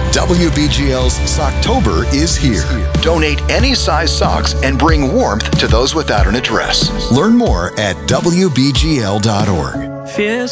WBGL's Socktober is here. Donate any size socks and bring warmth to those without an address. Learn more at WBGL.org. Fears